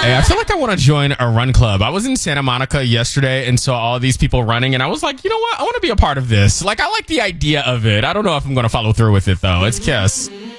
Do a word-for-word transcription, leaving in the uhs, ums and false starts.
Hey, I feel like I want to join a run club. I was in Santa Monica yesterday and saw all these people running, and I was like, you know what? I want to be a part of this. Like, I like the idea of it. I don't know if I'm going to follow through with it, though. It's Kiss.